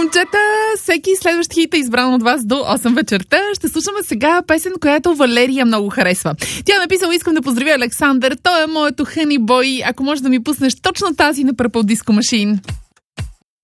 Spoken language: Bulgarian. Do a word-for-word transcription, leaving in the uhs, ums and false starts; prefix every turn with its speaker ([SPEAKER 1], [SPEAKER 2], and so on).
[SPEAKER 1] Момчета, всеки следващ хит е избран от вас до осем вечерта. Ще слушаме сега песен, която Валерия много харесва. Тя е написала: искам да поздравя Александър, той е моето хъни бой. Ако можеш да ми пуснеш точно тази на Purple Disco Machine.